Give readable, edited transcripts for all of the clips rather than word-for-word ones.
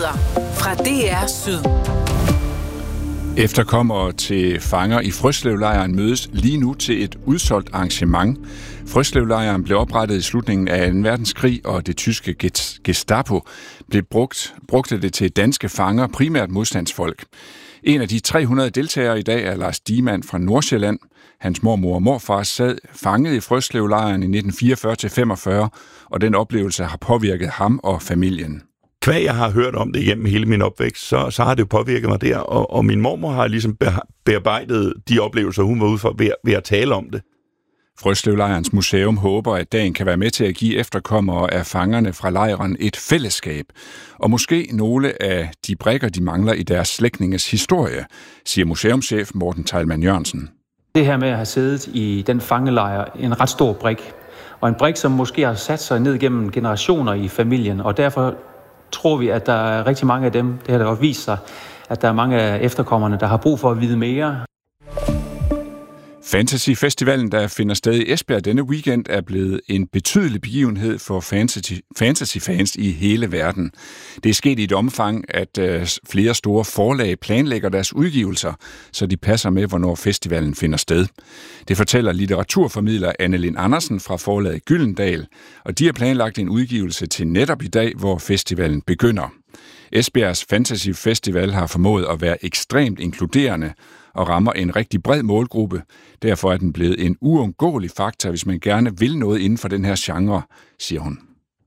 Nyheder fra DR Syd. Efterkommere til fanger i Frøslevlejren mødes lige nu til et udsolgt arrangement. Frøslevlejren blev oprettet i slutningen af 2. verdenskrig, og det tyske Gestapo brugte det til danske fanger, primært modstandsfolk. En af de 300 deltagere i dag er Lars Diemann fra Nordsjælland. Hans mormor og morfar sad fanget i Frøslevlejren i 1944-45, og den oplevelse har påvirket ham og familien. Hvad jeg har hørt om det igennem hele min opvækst, så har det jo påvirket mig der, og min mormor har ligesom bearbejdet de oplevelser, hun var ude for ved at tale om det. Frøslevlejrens museum håber, at dagen kan være med til at give efterkommere af fangerne fra lejren et fællesskab, og måske nogle af de brikker, de mangler i deres slægtninges historie, siger museumschef Morten Teilmann Jørgensen. Det her med at have siddet i den fangelejr, en ret stor brik, og en brik, som måske har sat sig ned gennem generationer i familien, og derfor tror vi, at der er rigtig mange af dem, det har da også vist sig, at der er mange af efterkommerne, der har brug for at vide mere. Fantasy-festivalen, der finder sted i Esbjerg denne weekend, er blevet en betydelig begivenhed for fantasy-fans i hele verden. Det er sket i et omfang, at flere store forlag planlægger deres udgivelser, så de passer med, hvornår festivalen finder sted. Det fortæller litteraturformidler Anne-Lind Andersen fra forlaget Gyldendal, og de har planlagt en udgivelse til netop i dag, hvor festivalen begynder. Esbjergs Fantasy Festival har formået at være ekstremt inkluderende og rammer en rigtig bred målgruppe. Derfor er den blevet en uundgåelig faktor, hvis man gerne vil noget inden for den her genre, siger hun.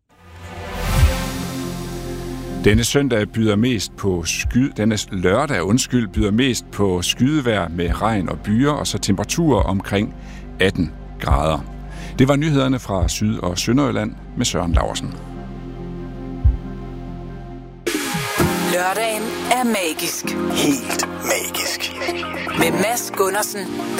Denne lørdag byder mest på skydevejr med regn og byer, og så temperaturer omkring 18 grader. Det var nyhederne fra Syd- og Sønderjylland med Søren Laursen. Lørdagen er magisk. Helt magisk. Med Mads Gundersen